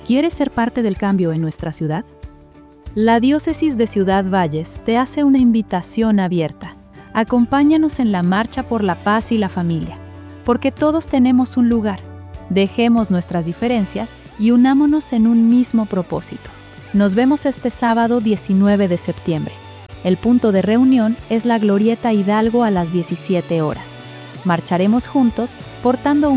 ¿Quieres ser parte del cambio en nuestra ciudad? La Diócesis de Ciudad Valles te hace una invitación abierta. Acompáñanos en la marcha por la paz y la familia, porque todos tenemos un lugar. Dejemos nuestras diferencias y unámonos en un mismo propósito. Nos vemos este sábado 19 de septiembre. El punto de reunión es la Glorieta Hidalgo a las 17 horas. Marcharemos juntos portando